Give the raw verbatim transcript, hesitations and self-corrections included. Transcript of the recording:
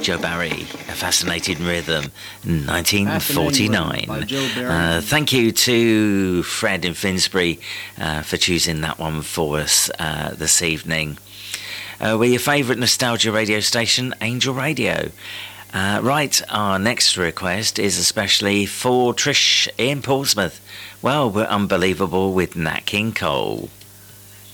Joe Barry, A Fascinating Rhythm, nineteen forty-nine. Uh, thank you to Fred in Finsbury uh, for choosing that one for us uh, this evening. Uh, we're your favourite nostalgia radio station, Angel Radio. Uh, right, our next request is especially for Trish in Portsmouth. Well, we're unbelievable with Nat King Cole.